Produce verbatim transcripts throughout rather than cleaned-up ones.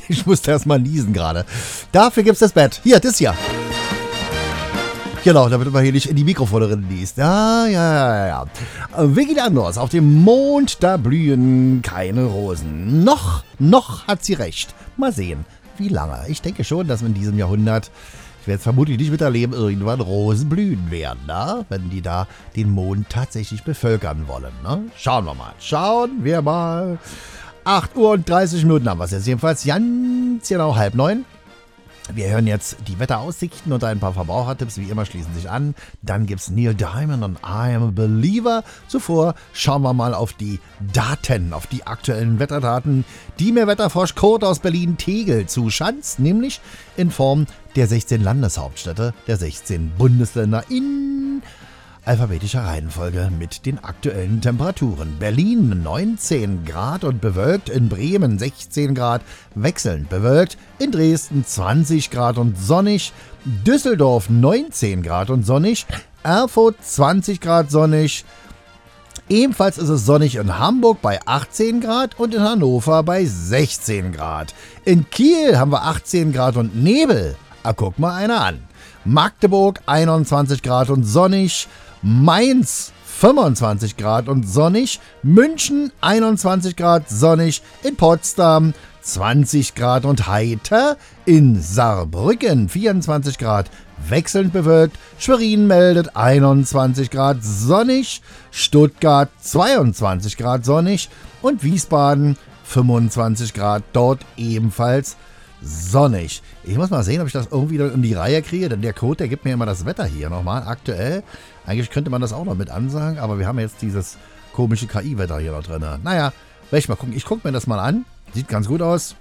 Ich musste erst mal niesen gerade. Dafür gibt's das Bett. Hier, das hier. Genau, damit man hier nicht in die Mikrofone drin liest. Ja, ja, ja, ja. Vicky Leandros, auf dem Mond, da blühen keine Rosen. Noch, noch hat sie recht. Mal sehen, wie lange. Ich denke schon, dass wir in diesem Jahrhundert, ich werde es vermutlich nicht miterleben, irgendwann Rosen blühen werden, ne? Wenn die da den Mond tatsächlich bevölkern wollen. Ne? Schauen wir mal, schauen wir mal. acht Uhr und dreißig Minuten haben wir es jetzt jedenfalls. Ganz genau halb neun. Wir hören jetzt die Wetteraussichten und ein paar Verbrauchertipps, wie immer, schließen sich an. Dann gibt's Neil Diamond und I Am a Believer. Zuvor schauen wir mal auf die Daten, auf die aktuellen Wetterdaten, die mir Wetterfrosch Kurt aus Berlin-Tegel zuschanzt, nämlich in Form der sechzehn Landeshauptstädte, der sechzehn Bundesländer in alphabetischer Reihenfolge mit den aktuellen Temperaturen. Berlin neunzehn Grad und bewölkt, in Bremen sechzehn Grad, wechselnd bewölkt, in Dresden zwanzig Grad und sonnig, Düsseldorf neunzehn Grad und sonnig, Erfurt zwanzig Grad sonnig, ebenfalls ist es sonnig in Hamburg bei achtzehn Grad und in Hannover bei sechzehn Grad. In Kiel haben wir achtzehn Grad und Nebel. Ah, guck mal einer an. Magdeburg einundzwanzig Grad und sonnig, Mainz fünfundzwanzig Grad und sonnig, München einundzwanzig Grad sonnig, in Potsdam zwanzig Grad und heiter, in Saarbrücken vierundzwanzig Grad wechselnd bewölkt, Schwerin meldet einundzwanzig Grad sonnig, Stuttgart zweiundzwanzig Grad sonnig und Wiesbaden fünfundzwanzig Grad, dort ebenfalls sonnig. Ich muss mal sehen, ob ich das irgendwie in die Reihe kriege, denn der Code, der gibt mir immer das Wetter hier nochmal aktuell. Eigentlich könnte man das auch noch mit ansagen, aber wir haben jetzt dieses komische K I-Wetter hier noch drin. Naja, werde ich mal gucken. Ich gucke mir das mal an. Sieht ganz gut aus.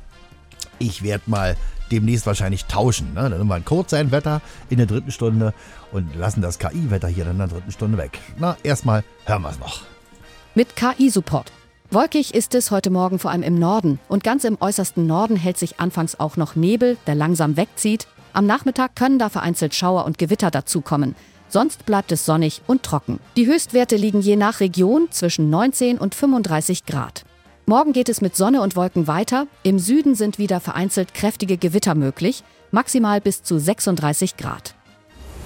Ich werde mal demnächst wahrscheinlich tauschen. Ne? Dann nehmen wir ein Code sein Wetter in der dritten Stunde und lassen das K I-Wetter hier dann in der dritten Stunde weg. Na, erstmal hören wir es noch. Mit K I-Support. Wolkig ist es heute Morgen vor allem im Norden und ganz im äußersten Norden hält sich anfangs auch noch Nebel, der langsam wegzieht. Am Nachmittag können da vereinzelt Schauer und Gewitter dazukommen. Sonst bleibt es sonnig und trocken. Die Höchstwerte liegen je nach Region zwischen neunzehn und fünfunddreißig Grad. Morgen geht es mit Sonne und Wolken weiter. Im Süden sind wieder vereinzelt kräftige Gewitter möglich, maximal bis zu sechsunddreißig Grad.